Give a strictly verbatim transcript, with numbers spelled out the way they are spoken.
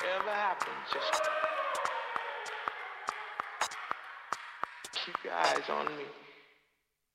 whatever happens, just keep your eyes on me.